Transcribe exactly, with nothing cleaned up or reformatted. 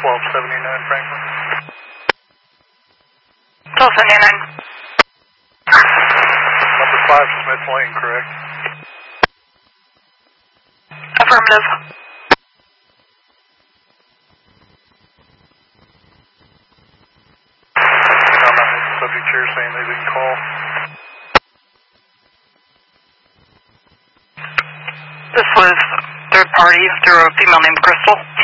twelve seventy-nine Franklin. twelve seventy-nine. Number five Smith Lane, correct? Affirmative. I'm not the subject here saying they didn't call. This was third party through a female named Crystal.